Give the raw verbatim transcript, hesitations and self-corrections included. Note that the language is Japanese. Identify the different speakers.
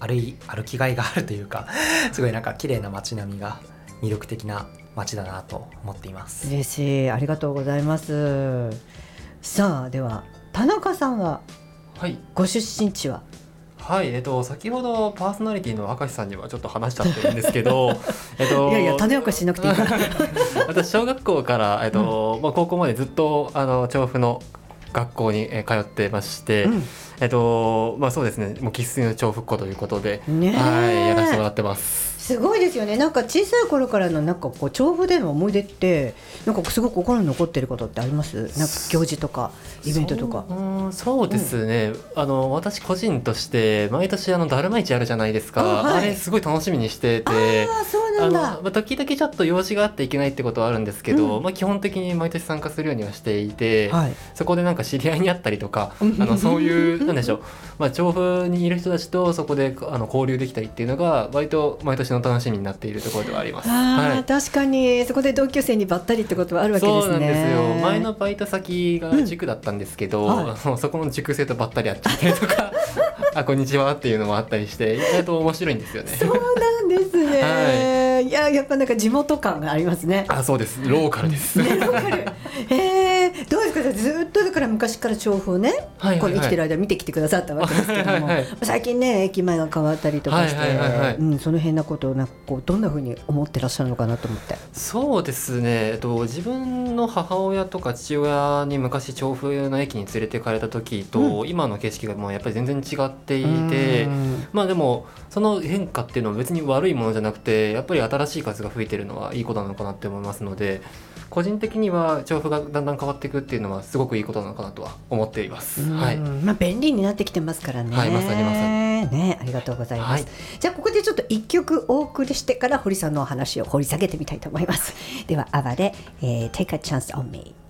Speaker 1: 歩い歩きがいがあるというかすごいなんか綺麗な街並みが魅力的な街だなと思っています。
Speaker 2: 嬉しい、ありがとうございます。さあでは田中さんは、
Speaker 3: はい、
Speaker 2: ご出身地は？
Speaker 3: はい、えっと、先ほどパーソナリティの明石さんにはちょっと話しちゃってるんですけどえっと
Speaker 2: いやいや種明かししなくていいから
Speaker 3: 私小学校から、えっとうんまあ、高校までずっとあの調布の学校に通ってまして、うんえっとまあ、そうですね、もう生粋の調布っ子ということで、ね、はい、やらせてもらってます。
Speaker 2: すごいですよね。なんか小さい頃からのなんかこう調布での思い出ってなんかすごく心に残ってることってあります？なんか行事とかイベントとか。
Speaker 3: そう、うん、そうですね、うん、あの私個人として毎年あのだるま市あるじゃないですか。 あ,、はい、あれすごい楽しみにしてて、
Speaker 2: あそうなんだ。
Speaker 3: あの、まあ、時々ちょっと用事があっていけないってことはあるんですけど、うんまあ、基本的に毎年参加するようにはしていて、はい、そこでなんか知り合いに会ったりとかあのそういうなんでしょう、まあ、調布にいる人たちとそこであの交流できたりっていうのが割と毎年の楽しみになっているところではあります。
Speaker 2: あ、
Speaker 3: はい、
Speaker 2: 確かにそこで同級生にばったりってことはあるわけですね。
Speaker 3: そうなんですよ。前のバイト先が塾だったんですけど、うんはい、そこの塾生とばったり会っちゃったりとかあこんにちはっていうのもあったりして意外と面白いんですよね。
Speaker 2: そうなんですね、はい、いややっぱなんか地元感がありますね。
Speaker 3: あそうです、ローカルです、ね、
Speaker 2: ローカルへー、どうですか？ずっとだから昔から調布をね、はいはいはい、この生きてる間見てきてくださったわけですけども、はいはいはい、最近ね駅前が変わったりとかして、はいはいはいはい、うん、その辺のことをなんかこうどんな風に思ってらっしゃるのかなと思って。
Speaker 3: そうですね、えっと、自分の母親とか父親に昔調布の駅に連れてかれた時と、うん、今の景色がもうやっぱり全然違っていて、まあでもその変化っていうのは別に悪いものじゃなくてやっぱり新しい風が吹いてるのはいいことなのかなって思いますので、個人的には調布がだんだん変わっていくっていうのはすごくいいことなのかなとは思っています。はい、
Speaker 2: まあ、便利になってきてますからね。
Speaker 3: はい、まさにまさに、
Speaker 2: ね、ありがとうございます。はい、じゃあここでちょっと一曲お送りしてから堀さんのお話を掘り下げてみたいと思います。ではアバで、えー、Take a Chance on Me。